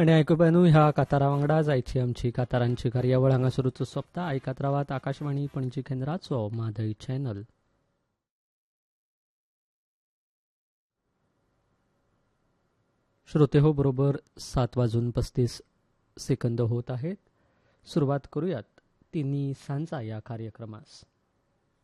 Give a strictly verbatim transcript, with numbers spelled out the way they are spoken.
आणि आयकुपानू ह्या कातारा वांगडा जायची आमची कातारांची कार्यावळ हांगासरूच सोंपता. आयकत रावात आकाशवाणी पणजी केंद्राचो माधय चॅनल. श्रोते हो, बरोबर सात वाजून पस्तीस सेकंद होत आहेत. सुरुवात करूयात तिन्ही सांजा या कार्यक्रमास.